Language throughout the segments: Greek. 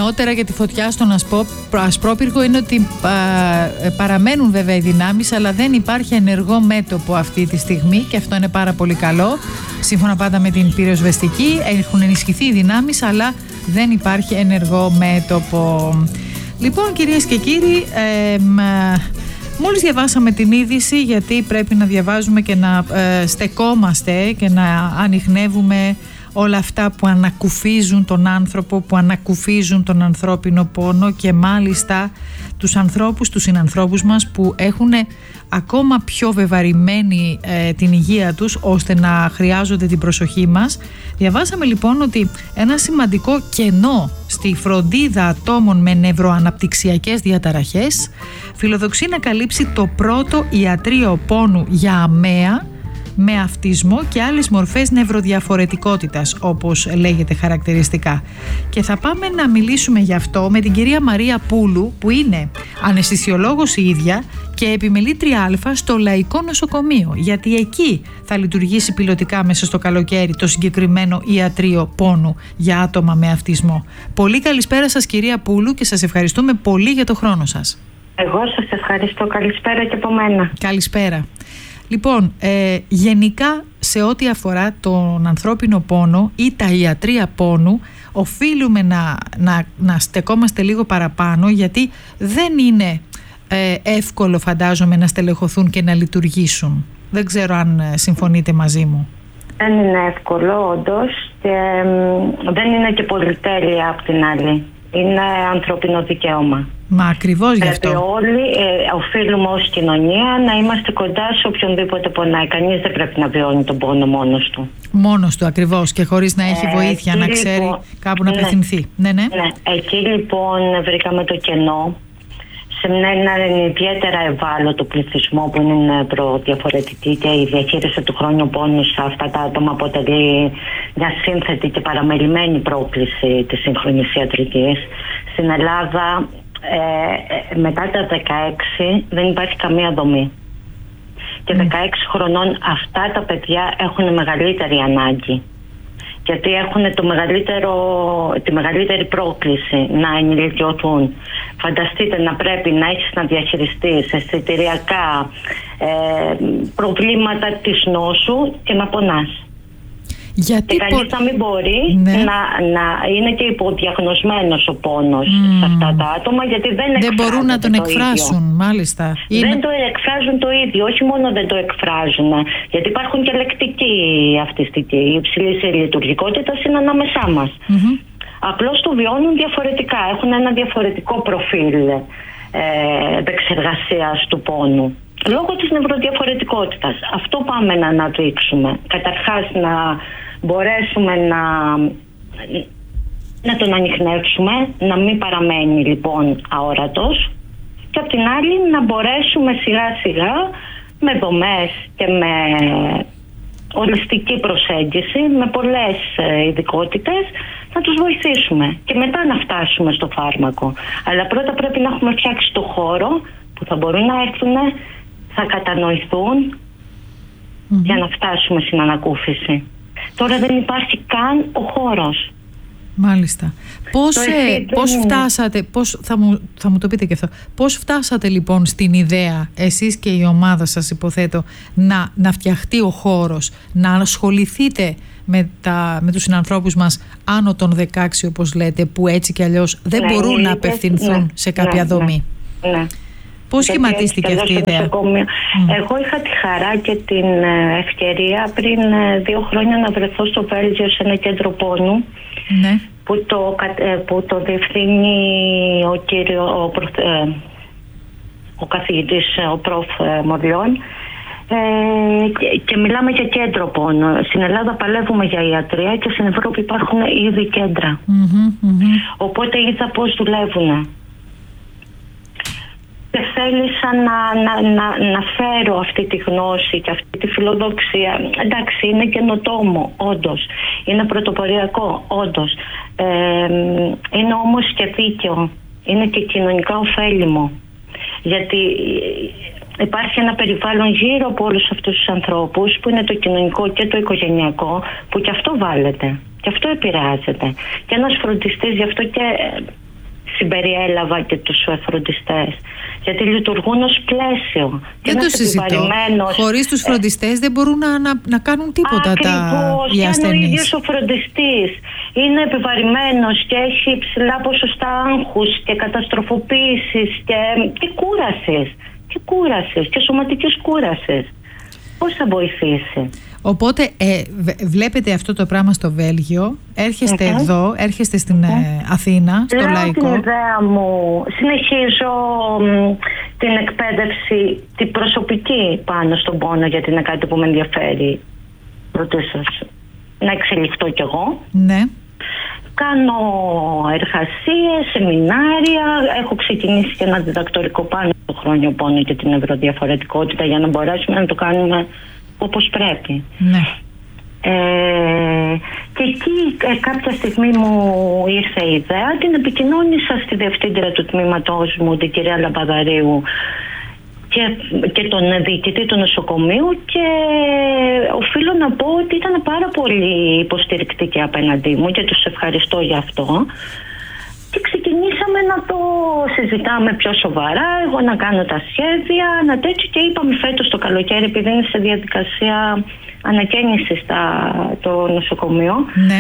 νεότερα για τη φωτιά στον Ασπρόπυργο είναι ότι παραμένουν βέβαια οι δυνάμεις, αλλά δεν υπάρχει ενεργό μέτωπο αυτή τη στιγμή και αυτό είναι πάρα πολύ καλό. Σύμφωνα πάντα με την πυροσβεστική, έχουν ενισχυθεί οι δυνάμεις, αλλά δεν υπάρχει ενεργό μέτωπο. Λοιπόν, κυρίες και κύριοι, μόλις διαβάσαμε την είδηση, γιατί πρέπει να διαβάζουμε και να στεκόμαστε και να ανιχνεύουμε όλα αυτά που ανακουφίζουν τον άνθρωπο, που ανακουφίζουν τον ανθρώπινο πόνο και μάλιστα τους ανθρώπους, τους συνανθρώπους μας που έχουν ακόμα πιο βεβαρημένη την υγεία τους ώστε να χρειάζονται την προσοχή μας. Διαβάσαμε λοιπόν ότι ένα σημαντικό κενό στη φροντίδα ατόμων με νευροαναπτυξιακές διαταραχές φιλοδοξεί να καλύψει το πρώτο ιατρείο πόνου για αμαία με αυτισμό και άλλες μορφές νευροδιαφορετικότητας, όπως λέγεται χαρακτηριστικά. Και θα πάμε να μιλήσουμε γι' αυτό με την κυρία Μαρία Πούλου, που είναι αναισθησιολόγος η ίδια και επιμελήτρια Α στο Λαϊκό Νοσοκομείο, γιατί εκεί θα λειτουργήσει πιλωτικά μέσα στο καλοκαίρι το συγκεκριμένο ιατρείο πόνου για άτομα με αυτισμό. Πολύ καλησπέρα σας, κυρία Πούλου, και σας ευχαριστούμε πολύ για το χρόνο σας. Εγώ σας ευχαριστώ. Καλησπέρα και από μένα. Καλησπέρα. Λοιπόν, γενικά σε ό,τι αφορά τον ανθρώπινο πόνο ή τα ιατρεία πόνου, οφείλουμε να στεκόμαστε λίγο παραπάνω, γιατί δεν είναι εύκολο, φαντάζομαι, να στελεχωθούν και να λειτουργήσουν. Δεν ξέρω αν συμφωνείτε μαζί μου. Δεν είναι εύκολο, όντως, και δεν είναι και πολυτέλεια απ' την άλλη. Είναι ανθρώπινο δικαίωμα. Μα ακριβώς γι' αυτό. Πρέπει όλοι οφείλουμε ως κοινωνία να είμαστε κοντά σε οποιονδήποτε πονάει. Κανείς δεν πρέπει να βιώνει τον πόνο μόνος του. Μόνος του, ακριβώς, και χωρίς να έχει βοήθεια, να ξέρει λοιπόν, κάπου να απευθυνθεί. Ναι. Εκεί λοιπόν βρήκαμε το κενό σε έναν ιδιαίτερα ευάλωτο πληθυσμό που είναι νευροδιαφορετική, και η διαχείριση του χρόνιου πόνου σε αυτά τα άτομα αποτελεί μια σύνθετη και παραμελημένη πρόκληση της σύγχρονης ιατρικής. Στην Ελλάδα μετά τα 16 δεν υπάρχει καμία δομή. Και 16 χρονών αυτά τα παιδιά έχουν μεγαλύτερη ανάγκη, γιατί έχουν τη μεγαλύτερη πρόκληση να ενηλικιωθούν. Φανταστείτε να πρέπει να έχεις να διαχειριστείς αισθητηριακά προβλήματα της νόσου και να πονάς. Γιατί και κανείς να μην μπορεί να είναι και υποδιαγνωσμένος ο πόνος σε αυτά τα άτομα, γιατί δεν μπορούν να τον εκφράσουν, μάλιστα. Δεν το εκφράζουν το ίδιο, όχι μόνο δεν το εκφράζουν, γιατί υπάρχουν και λεκτικοί αυτιστικοί. Η υψηλή λειτουργικότητα είναι ανάμεσά μας. Απλώς το βιώνουν διαφορετικά, έχουν ένα διαφορετικό προφίλ επεξεργασίας του πόνου. Λόγω της νευροδιαφορετικότητας. Αυτό πάμε να αναδείξουμε. Καταρχάς να μπορέσουμε να τον ανιχνεύσουμε, να μην παραμένει λοιπόν αόρατος, και απ' την άλλη να μπορέσουμε σιγά σιγά με δομές και με ολιστική προσέγγιση, με πολλές ειδικότητες, να τους βοηθήσουμε και μετά να φτάσουμε στο φάρμακο. Αλλά πρώτα πρέπει να έχουμε φτιάξει το χώρο που θα μπορούν να έρθουν, θα κατανοηθούν για να φτάσουμε στην ανακούφιση. Τώρα δεν υπάρχει καν ο χώρος. Μάλιστα. Πώς φτάσατε, θα μου το πείτε και αυτό, πώς φτάσατε λοιπόν στην ιδέα, εσείς και η ομάδα σας υποθέτω, να φτιαχτεί ο χώρος, να ασχοληθείτε με τους συνανθρώπους μας άνω των 16, όπως λέτε, που έτσι κι αλλιώς δεν μπορούν να απευθυνθούν σε κάποια δομή. Πώς σχηματίστηκε αυτή η ιδέα? Εγώ είχα τη χαρά και την ευκαιρία πριν 2 χρόνια να βρεθώ στο Βέλγιο σε ένα κέντρο πόνου, που το διευθύνει ο καθηγητής, ο Προφ Μοριών, και μιλάμε για κέντρο πόνο. Στην Ελλάδα παλεύουμε για ιατρία και στην Ευρώπη υπάρχουν ήδη κέντρα. Οπότε είδα πώς δουλεύουν. Και θέλησα να φέρω αυτή τη γνώση και αυτή τη φιλοδοξία. Εντάξει, είναι καινοτόμο, όντως. Είναι πρωτοποριακό, όντως. Είναι όμως και δίκαιο. Είναι και κοινωνικά ωφέλιμο. Γιατί υπάρχει ένα περιβάλλον γύρω από όλους αυτούς τους ανθρώπους, που είναι το κοινωνικό και το οικογενειακό, που και αυτό βάλετε. Και αυτό επηρεάζεται. Και ένας φροντιστής, γι' αυτό και συμπεριέλαβα και τους φροντιστές. Γιατί λειτουργούν ως πλαίσιο. Δεν το συζητώ. Χωρίς τους φροντιστές δεν μπορούν να κάνουν τίποτα οι ασθενείς. Και αν ο ίδιος ο φροντιστής είναι επιβαρημένος και έχει υψηλά ποσοστά άγχους και καταστροφοποίησης και κούρασης και σωματικής κούρασης, πώς θα βοηθήσει? Οπότε βλέπετε αυτό το πράγμα στο Βέλγιο, έρχεστε εδώ, έρχεστε στην Αθήνα, στο Λαϊκό. Την ιδέα μου, συνεχίζω την εκπαίδευση, την προσωπική πάνω στον πόνο, γιατί είναι κάτι που με ενδιαφέρει πρωτίστως να εξελιχθώ κι εγώ. Ναι. Κάνω εργασίες, σεμινάρια, έχω ξεκινήσει και ένα διδακτορικό πάνω στο χρόνιο πόνο και την ευρωδιαφορετικότητα για να μπορέσουμε να το κάνουμε όπως πρέπει. Ναι. Και εκεί κάποια στιγμή μου ήρθε η ιδέα, την επικοινώνησα στη διευθύντρια του τμήματός μου, την κυρία Λαμπαδαρίου, και τον διοικητή του νοσοκομείου, και οφείλω να πω ότι ήταν πάρα πολύ υποστηρικτική απέναντί μου και τους ευχαριστώ για αυτό. Και ξεκινήσαμε να το συζητάμε πιο σοβαρά, εγώ να κάνω τα σχέδια, να τέτοιο, και είπαμε φέτος το καλοκαίρι, επειδή είναι σε διαδικασία ανακαίνιση το νοσοκομείο, ναι,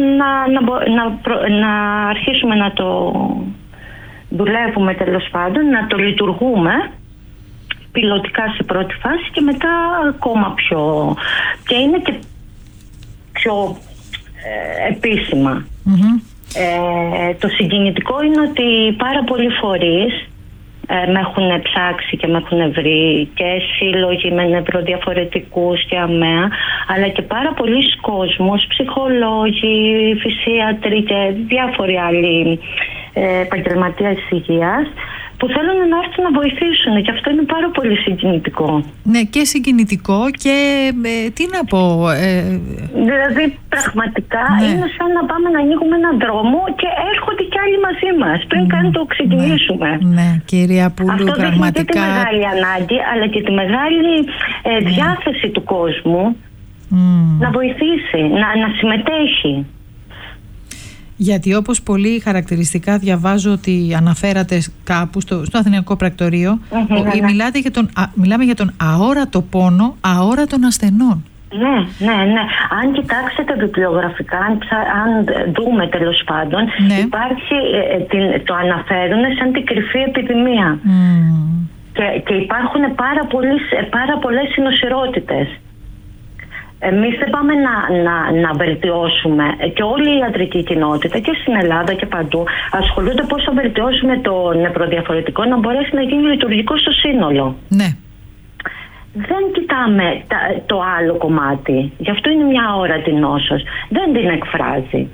να αρχίσουμε να το δουλεύουμε, τέλος πάντων, να το λειτουργούμε πιλωτικά σε πρώτη φάση και μετά ακόμα πιο, και είναι και πιο επίσημα. Το συγκινητικό είναι ότι πάρα πολλοί φορείς με έχουν ψάξει και με έχουν βρει, και σύλλογοι με νευροδιαφορετικούς και ΑΜΕΑ, αλλά και πάρα πολλοί κόσμος, ψυχολόγοι, φυσίατροι και διάφοροι άλλοι επαγγελματίες υγείας, που θέλουν να έρθουν να βοηθήσουν, και αυτό είναι πάρα πολύ συγκινητικό. Ναι, και συγκινητικό και τι να πω... Δηλαδή πραγματικά είναι σαν να πάμε να ανοίγουμε έναν δρόμο και έρχονται κι άλλοι μαζί μας πριν καν το ξεκινήσουμε. Ναι, κυρία Πούλου, αυτό πραγματικά... Αυτό δείχνει τη μεγάλη ανάγκη, αλλά και τη μεγάλη διάθεση του κόσμου να βοηθήσει, να συμμετέχει. Γιατί όπως πολύ χαρακτηριστικά διαβάζω ότι αναφέρατε κάπου στο Αθηναϊκό Πρακτορείο, μιλάμε για τον αόρατο πόνο αόρατων ασθενών. Ναι. Αν κοιτάξετε βιβλιογραφικά, αν δούμε τέλος πάντων, υπάρχει, το αναφέρουν σαν την κρυφή επιδημία. Και υπάρχουν πάρα πολλές συνοσυρότητες. Εμείς δεν πάμε να βελτιώσουμε, και όλη η ιατρική κοινότητα και στην Ελλάδα και παντού ασχολούνται πώς θα βελτιώσουμε το νευροδιαφορετικό να μπορέσει να γίνει λειτουργικό στο σύνολο. Ναι. Δεν κοιτάμε το άλλο κομμάτι. Γι' αυτό είναι μια όρατη νόσος. Δεν την εκφράζει.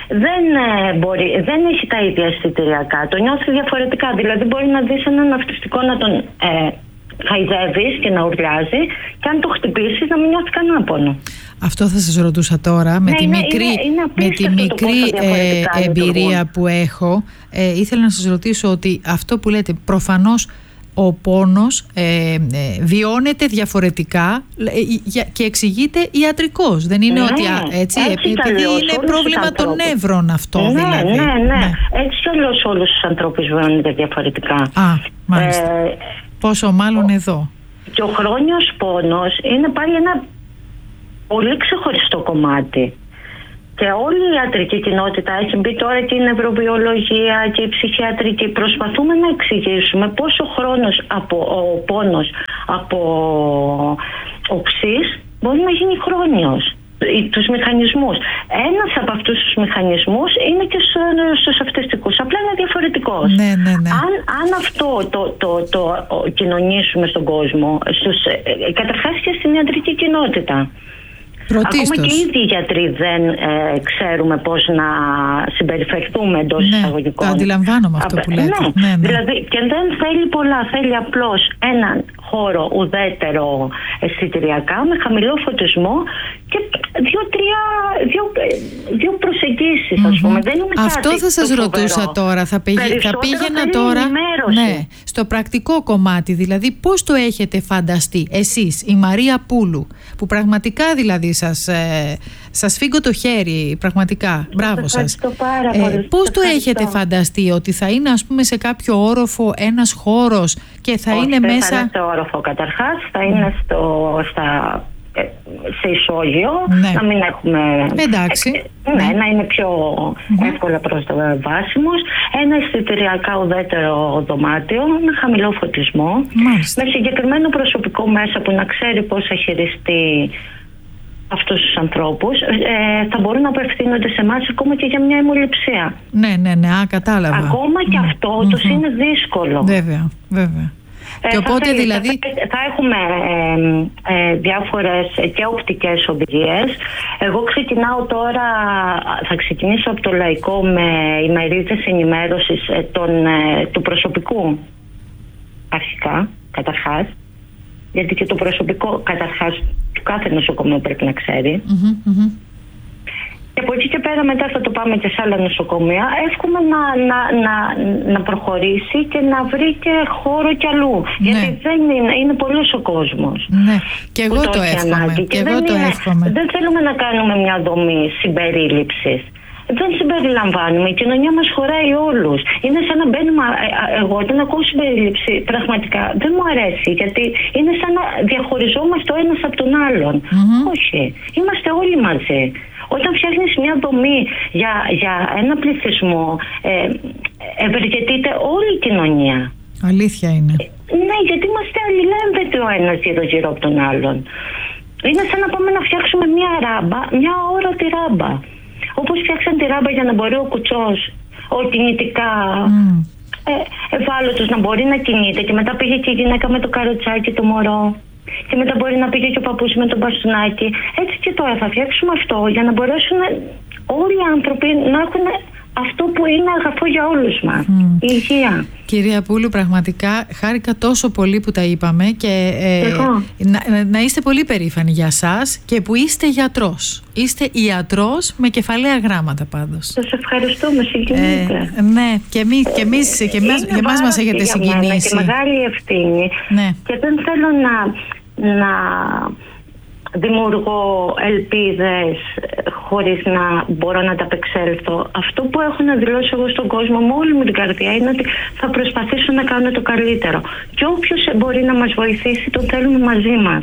Δεν έχει τα ίδια αισθητηριακά. Το νιώθει διαφορετικά. Δηλαδή μπορεί να δεις έναν αυτιστικό να τον χαϊδεύεις και να ουρλιάζει, και αν το χτυπήσεις να μην νιώθει κανένα πόνο. Αυτό θα σας ρωτούσα τώρα. Με τη μικρή εμπειρία που έχω, ήθελα να σας ρωτήσω ότι αυτό που λέτε, προφανώς ο πόνος βιώνεται διαφορετικά και εξηγείται ιατρικός. Δεν είναι ότι έτσι επειδή είναι πρόβλημα των νεύρων αυτό. Ναι. Έτσι κι αλλιώς όλους τους ανθρώπους βιώνεται διαφορετικά. Μάλιστα. Πόσο μάλλον εδώ. Και ο χρόνιος πόνος είναι πάλι ένα πολύ ξεχωριστό κομμάτι. Και όλη η ιατρική κοινότητα έχει μπει τώρα, και η νευροβιολογία και η ψυχιατρική. Προσπαθούμε να εξηγήσουμε πόσο ο πόνος από οξύς μπορεί να γίνει χρόνιος. Τους μηχανισμούς. Ένας από αυτούς τους μηχανισμούς είναι και στους αυτιστικούς. Απλά είναι διαφορετικός. Ναι. Αν αυτό το κοινωνήσουμε στον κόσμο, καταρχάς και στην ιατρική κοινότητα. Πρωτίστως. Ακόμα και οι ίδιοι γιατροί δεν ξέρουμε πώς να συμπεριφερθούμε εντός εισαγωγικών. Το αντιλαμβάνομαι αυτό που λέτε. Ναι. Δηλαδή, και δεν θέλει πολλά. Θέλει απλώς έναν χώρο ουδέτερο αισθητηριακά, με χαμηλό φωτισμό και δύο προσεγγίσεις, ας πούμε. Δεν είναι αυτό θα σας ρωτούσα τώρα. Θα πήγαινα τώρα στο πρακτικό κομμάτι. Δηλαδή, πώς το έχετε φανταστεί εσείς, η Μαρία Πούλου, που πραγματικά δηλαδή σας Σας φύγω το χέρι, πραγματικά. Μπράβο σας. Πώς το έχετε φανταστεί, ότι θα είναι ας πούμε σε κάποιο όροφο ένας χώρος και θα είναι μέσα... θα είναι στο όροφο καταρχάς, θα είναι σε ισόγειο, να μην έχουμε... Εντάξει. Να είναι πιο εύκολα προσβάσιμος. Ένα αισθητηριακά ουδέτερο δωμάτιο με χαμηλό φωτισμό, με συγκεκριμένο προσωπικό μέσα που να ξέρει πώς θα χειριστεί αυτούς τους ανθρώπους. Θα μπορούν να απευθύνονται σε εμάς ακόμα και για μια αιμοληψία. Ναι, κατάλαβα. Ακόμα και αυτό τους είναι δύσκολο. Βέβαια. Και οπότε δηλαδή... Θα έχουμε διάφορες και οπτικές οδηγίες. Εγώ θα ξεκινήσω από το Λαϊκό με ημερίδες ενημέρωσης του προσωπικού αρχικά, καταρχάς. Γιατί και το προσωπικό καταρχάς του κάθε νοσοκομείου πρέπει να ξέρει. Και από εκεί και πέρα μετά θα το πάμε και σε άλλα νοσοκομεία. Εύχομαι να προχωρήσει και να βρει και χώρο κι αλλού. Γιατί δεν είναι πολλός ο κόσμος. Ναι, και εγώ το εύχομαι. Δεν θέλουμε να κάνουμε μια δομή συμπερίληψης. Δεν συμπεριλαμβάνουμε. Η κοινωνία μας χωράει όλους. Είναι σαν να μπαίνουμε. Εγώ όταν ακούω συμπερίληψη, πραγματικά δεν μου αρέσει. Γιατί είναι σαν να διαχωριζόμαστε ο ένας από τον άλλον. Όχι. Είμαστε όλοι μαζί. Όταν φτιάχνεις μια δομή για ένα πληθυσμό, ευεργετείται όλη η κοινωνία. Αλήθεια είναι. Ναι, γιατί είμαστε αλληλένδετοι ο ένας γύρω από τον άλλον. Είναι σαν να πάμε να φτιάξουμε μια ράμπα, μια αόρατη ράμπα. Όπως φτιάξαν τη ράμπα για να μπορεί ο κουτσός, ο κινητικά ευάλωτος να μπορεί να κινείται, και μετά πήγε και η γυναίκα με το καροτσάκι, το μωρό. Και μετά μπορεί να πήγε και ο παππούς με τον μπαστούνάκι. Έτσι και τώρα θα φτιάξουμε αυτό για να μπορέσουν όλοι οι άνθρωποι να έχουν αυτό που είναι αγαθό για όλους μας. Η υγεία. Κυρία Πούλου, πραγματικά χάρηκα τόσο πολύ που τα είπαμε και να είστε πολύ περήφανοι για σας και που είστε γιατρός. Είστε ιατρός με κεφαλαία γράμματα πάντως. Σας ευχαριστώ, με συγκινείτε. Ναι, και εμάς μας έχετε συγκινήσει. Και μεγάλη ευθύνη. Ναι. Και δεν θέλω να δημιουργώ ελπίδες χωρίς να μπορώ να τα απεξέλθω. Αυτό που έχω να δηλώσω εγώ στον κόσμο με όλη μου την καρδιά είναι ότι θα προσπαθήσω να κάνω το καλύτερο. Και όποιος μπορεί να μας βοηθήσει, τον θέλουμε μαζί μας.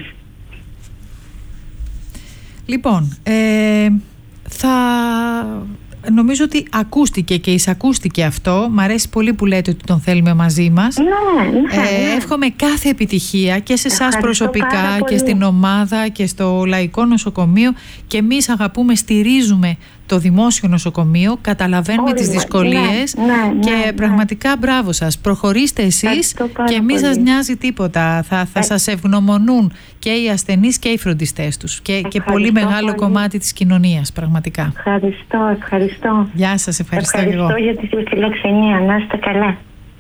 Λοιπόν, νομίζω ότι ακούστηκε και εισακούστηκε αυτό. Μ' αρέσει πολύ που λέτε ότι τον θέλουμε μαζί μας. Ναι. Εύχομαι κάθε επιτυχία και σε εσάς προσωπικά και στην ομάδα και στο Λαϊκό Νοσοκομείο. Και εμείς αγαπούμε, στηρίζουμε το δημόσιο νοσοκομείο, καταλαβαίνουμε τις δυσκολίες και πραγματικά μπράβο σας. Προχωρήστε εσείς και μη σας νοιάζει τίποτα. Θα σας ευγνωμονούν και οι ασθενείς και οι φροντιστές τους και πολύ μεγάλο κομμάτι της κοινωνίας, πραγματικά. Ευχαριστώ. Γεια σας, ευχαριστώ και εγώ. Ευχαριστώ για τη φιλοξενία. Να είστε καλά.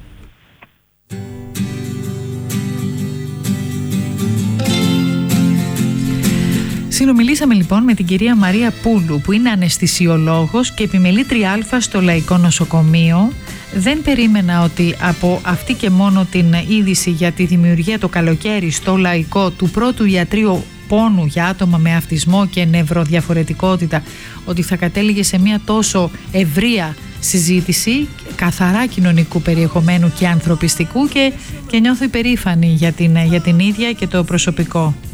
Συνομιλήσαμε λοιπόν με την κυρία Μαρία Πούλου, που είναι αναισθησιολόγος και επιμελήτρια Α στο Λαϊκό Νοσοκομείο. Δεν περίμενα ότι από αυτή και μόνο την είδηση για τη δημιουργία το καλοκαίρι στο Λαϊκό του πρώτου ιατρείου πόνου για άτομα με αυτισμό και νευροδιαφορετικότητα, ότι θα κατέληγε σε μια τόσο ευρεία συζήτηση, καθαρά κοινωνικού περιεχομένου και ανθρωπιστικού, και νιώθω υπερήφανη για την ίδια και το προσωπικό.